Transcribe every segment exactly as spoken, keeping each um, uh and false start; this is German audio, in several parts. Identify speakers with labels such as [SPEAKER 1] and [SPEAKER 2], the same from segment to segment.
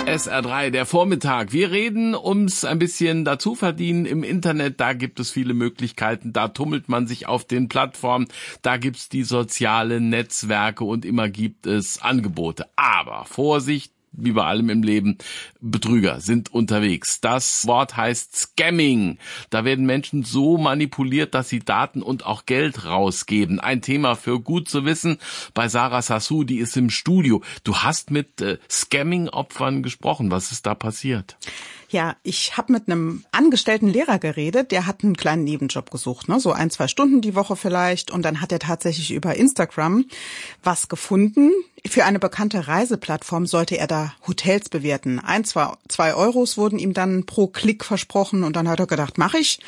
[SPEAKER 1] S R drei, der Vormittag. Wir reden ums ein bisschen dazuverdienen im Internet. Da gibt es viele Möglichkeiten. Da tummelt man sich auf den Plattformen. Da gibt's die sozialen Netzwerke und immer gibt es Angebote. Aber Vorsicht, wie bei allem im Leben, Betrüger sind unterwegs. Das Wort heißt Scamming. Da werden Menschen so manipuliert, dass sie Daten und auch Geld rausgeben. Ein Thema für gut zu wissen bei Sarah Sassou, die ist im Studio. Du hast mit äh, Scamming-Opfern gesprochen. Was ist da passiert?
[SPEAKER 2] Ja, ich habe mit einem angestellten Lehrer geredet, der hat einen kleinen Nebenjob gesucht, ne, so ein, zwei Stunden die Woche vielleicht. Und dann hat er tatsächlich über Instagram was gefunden. Für eine bekannte Reiseplattform sollte er da Hotels bewerten. Ein, zwei, zwei Euros wurden ihm dann pro Klick versprochen und dann hat er gedacht, mache ich.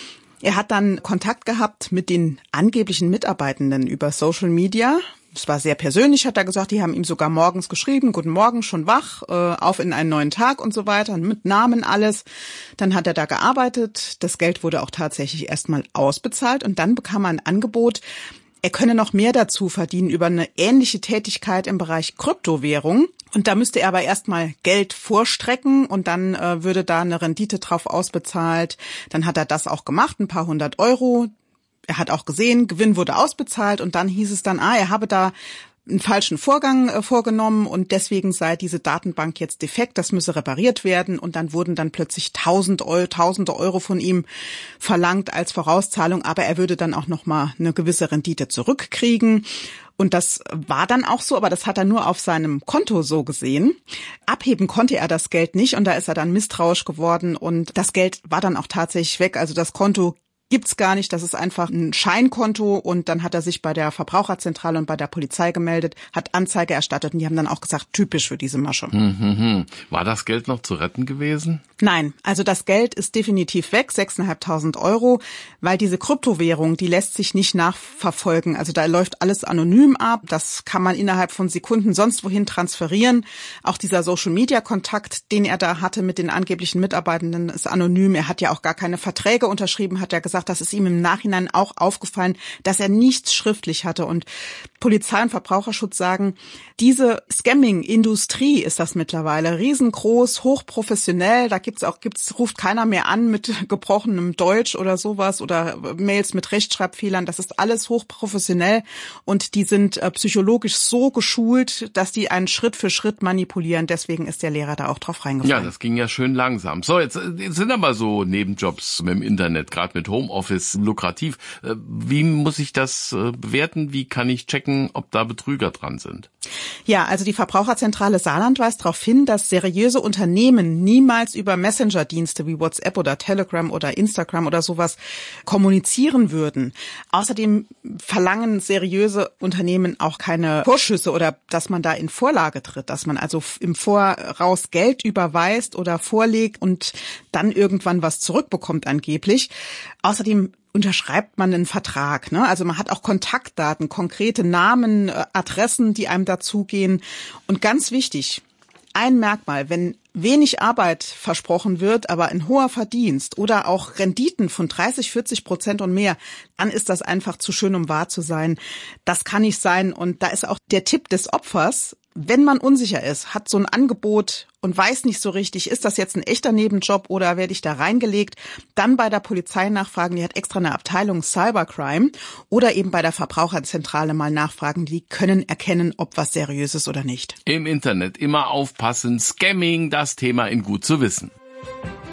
[SPEAKER 2] Er hat dann Kontakt gehabt mit den angeblichen Mitarbeitenden über Social Media. Es war sehr persönlich, hat er gesagt, die haben ihm sogar morgens geschrieben, guten Morgen, schon wach, äh, auf in einen neuen Tag und so weiter, mit Namen alles. Dann hat er da gearbeitet, das Geld wurde auch tatsächlich erstmal ausbezahlt und dann bekam er ein Angebot, er könne noch mehr dazu verdienen über eine ähnliche Tätigkeit im Bereich Kryptowährung. Und da müsste er aber erstmal Geld vorstrecken und dann äh, würde da eine Rendite drauf ausbezahlt. Dann hat er das auch gemacht, ein paar hundert Euro. Er hat auch gesehen, Gewinn wurde ausbezahlt und dann hieß es dann, ah, er habe da einen falschen Vorgang äh, vorgenommen und deswegen sei diese Datenbank jetzt defekt, das müsse repariert werden und dann wurden dann plötzlich tausend Euro, tausende Euro von ihm verlangt als Vorauszahlung, aber er würde dann auch nochmal eine gewisse Rendite zurückkriegen. Und das war dann auch so, aber das hat er nur auf seinem Konto so gesehen. Abheben konnte er das Geld nicht und da ist er dann misstrauisch geworden und das Geld war dann auch tatsächlich weg, also das Konto gibt's gar nicht, das ist einfach ein Scheinkonto und dann hat er sich bei der Verbraucherzentrale und bei der Polizei gemeldet, hat Anzeige erstattet und die haben dann auch gesagt, typisch für diese Masche.
[SPEAKER 1] Hm, hm, hm. War das Geld noch zu retten gewesen?
[SPEAKER 2] Nein, also das Geld ist definitiv weg, sechstausendfünfhundert Euro, weil diese Kryptowährung, die lässt sich nicht nachverfolgen, also da läuft alles anonym ab, das kann man innerhalb von Sekunden sonst wohin transferieren. Auch dieser Social-Media-Kontakt, den er da hatte mit den angeblichen Mitarbeitenden, ist anonym, er hat ja auch gar keine Verträge unterschrieben, hat er gesagt, das ist ihm im Nachhinein auch aufgefallen, dass er nichts schriftlich hatte. Und Polizei und Verbraucherschutz sagen, diese Scamming-Industrie ist das mittlerweile riesengroß, hochprofessionell. Da gibt's auch, gibt's, ruft keiner mehr an mit gebrochenem Deutsch oder sowas oder Mails mit Rechtschreibfehlern. Das ist alles hochprofessionell und die sind äh, psychologisch so geschult, dass die einen Schritt für Schritt manipulieren. Deswegen ist der Lehrer da auch drauf reingefallen.
[SPEAKER 1] Ja, das ging ja schön langsam. So, jetzt, jetzt sind aber so Nebenjobs im Internet, gerade mit Homeoffice, lukrativ. Wie muss ich das bewerten? Wie kann ich checken, ob da Betrüger dran sind?
[SPEAKER 2] Ja, also die Verbraucherzentrale Saarland weist darauf hin, dass seriöse Unternehmen niemals über Messenger-Dienste wie WhatsApp oder Telegram oder Instagram oder sowas kommunizieren würden. Außerdem verlangen seriöse Unternehmen auch keine Vorschüsse oder dass man da in Vorlage tritt, dass man also im Voraus Geld überweist oder vorlegt und dann irgendwann was zurückbekommt angeblich. Außerdem unterschreibt man einen Vertrag, ne? Also man hat auch Kontaktdaten, konkrete Namen, Adressen, die einem dazugehen. Und ganz wichtig, ein Merkmal, wenn wenig Arbeit versprochen wird, aber ein hoher Verdienst oder auch Renditen von dreißig, vierzig Prozent und mehr, dann ist das einfach zu schön, um wahr zu sein. Das kann nicht sein. Und da ist auch der Tipp des Opfers, wenn man unsicher ist, hat so ein Angebot und weiß nicht so richtig, ist das jetzt ein echter Nebenjob oder werde ich da reingelegt, dann bei der Polizei nachfragen, die hat extra eine Abteilung Cybercrime oder eben bei der Verbraucherzentrale mal nachfragen, die können erkennen, ob was seriös ist oder nicht.
[SPEAKER 1] Im Internet immer aufpassen, Scamming, das Thema in Gut zu wissen.